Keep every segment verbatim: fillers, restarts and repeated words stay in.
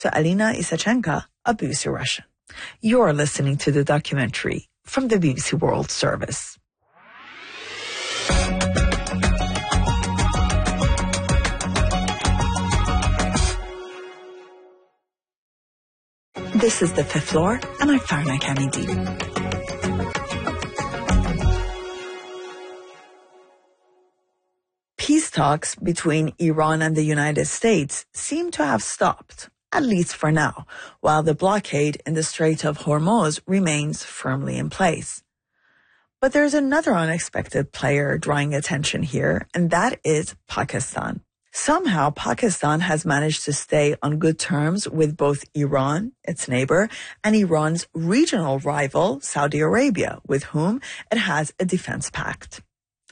to Alina Isachenko, a B B C Russian. You're listening to the documentary from the B B C World Service. This is The Fifth Floor, and I'm Farna Kamidi. Peace talks between Iran and the United States seem to have stopped, at least for now, while the blockade in the Strait of Hormuz remains firmly in place. But there's another unexpected player drawing attention here, and that is Pakistan. Somehow, Pakistan has managed to stay on good terms with both Iran, its neighbor, and Iran's regional rival, Saudi Arabia, with whom it has a defense pact.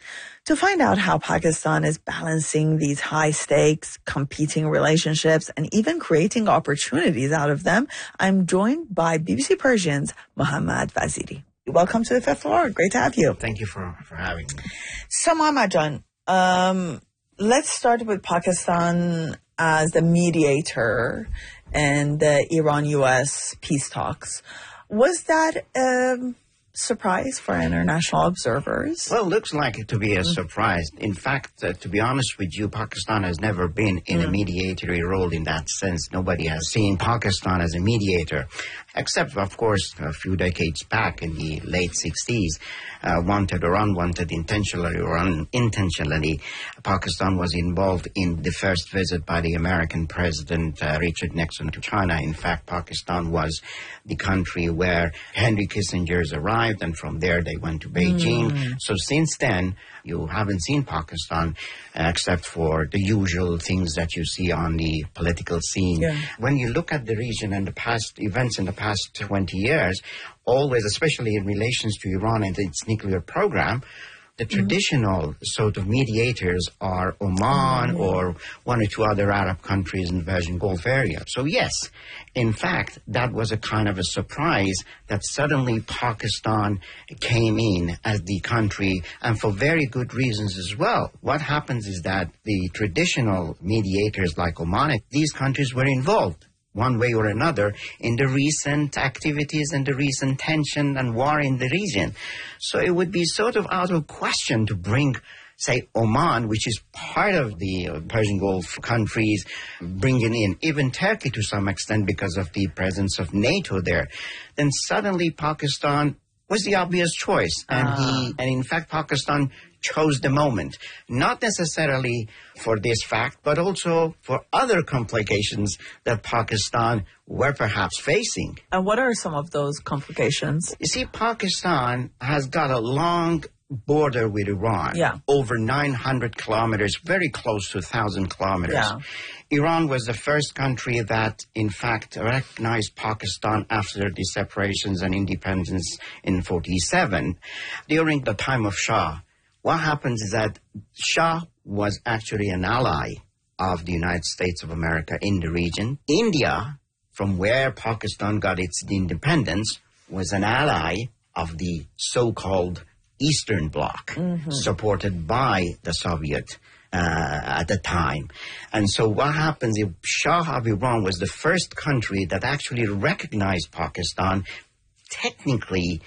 To find out how Pakistan is balancing these high-stakes, competing relationships and even creating opportunities out of them, I'm joined by B B C Persian's Mohammad Vaziri. Welcome to The Fifth Floor. Great to have you. Thank you for, for having me. So, Mohammad Jan, um, let's start with Pakistan as the mediator in the Iran-U S peace talks. Was that a surprise for international observers? Well, it looks like it to be a surprise. In fact, uh, to be honest with you, Pakistan has never been in mm. a mediatory role in that sense. Nobody has seen Pakistan as a mediator, except, of course, a few decades back in the late sixties. Uh, wanted or unwanted, intentionally or unintentionally, Pakistan was involved in the first visit by the American President uh, Richard Nixon to China. In fact, Pakistan was the country where Henry Kissinger arrived, and from there they went to Beijing. Mm. So since then, you haven't seen Pakistan uh, except for the usual things that you see on the political scene. Yeah. When you look at the region and the past events in the past twenty years, always, especially in relations to Iran and its nuclear program, the mm-hmm. traditional sort of mediators are Oman mm-hmm. or one or two other Arab countries in the Persian Gulf area. So yes, in fact, that was a kind of a surprise that suddenly Pakistan came in as the country, and for very good reasons as well. What happens is that the traditional mediators like Oman, these countries were involved one way or another in the recent activities and the recent tension and war in the region. So it would be sort of out of question to bring, say, Oman, which is part of the uh, Persian Gulf countries, bringing in even Turkey to some extent because of the presence of NATO there. Then suddenly Pakistan was the obvious choice. And uh. he, and in fact, Pakistan chose the moment, not necessarily for this fact, but also for other complications that Pakistan were perhaps facing. And what are some of those complications? You see, Pakistan has got a long border with Iran, yeah. over nine hundred kilometers, very close to one thousand kilometers. Yeah. Iran was the first country that, in fact, recognized Pakistan after the separations and independence in forty-seven. During the time of Shah, what happens is that Shah was actually an ally of the United States of America in the region. India, from where Pakistan got its independence, was an ally of the so-called Eastern Bloc, mm-hmm. supported by the Soviet uh, at the time. And so what happens if Shah of Iran was the first country that actually recognized Pakistan, technically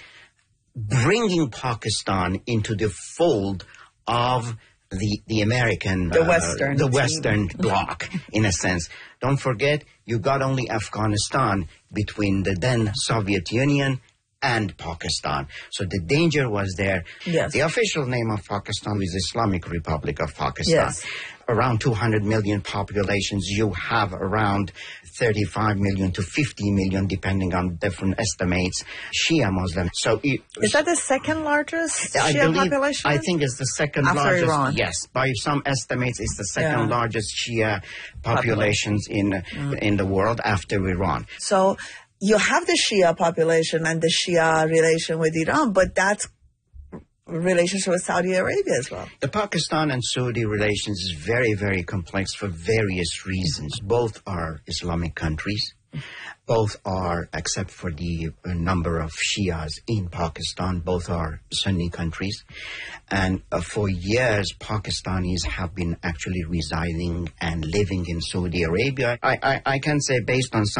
bringing Pakistan into the fold of the the American, the uh, Western, the Western bloc, in a sense. Don't forget, you got only Afghanistan between the then Soviet Union and Pakistan. So the danger was there. Yes. The official name of Pakistan is Islamic Republic of Pakistan. Yes. Around two hundred million populations, you have around thirty-five million to fifty million, depending on different estimates, Shia Muslim. So it, is that the second largest I Shia believe, population? I think it's the second After largest. Iran. Yes, by some estimates, it's the second Yeah. largest Shia populations in mm. in the world after Iran. So you have the Shia population and the Shia relation with Iran, but that's relationship with Saudi Arabia as well. The Pakistan and Saudi relations is very, very complex for various reasons. Both are Islamic countries. Both are, except for the number of Shias in Pakistan, both are Sunni countries. And uh, for years, Pakistanis have been actually residing and living in Saudi Arabia. I, I, I can say, based on some